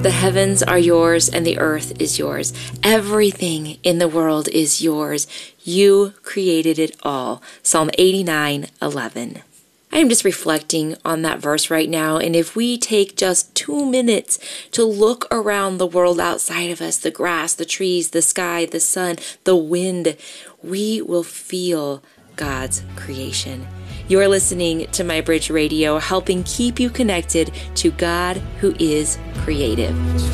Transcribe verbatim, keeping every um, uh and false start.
The heavens are yours and the earth is yours. Everything in the world is yours. You created it all. Psalm eighty-nine eleven. I am just reflecting on that verse right now, and if we take just two minutes to look around the world outside of us, the grass, the trees, the sky, the sun, the wind, we will feel God's creation. You're listening to My Bridge Radio, helping keep you connected to God who is creative.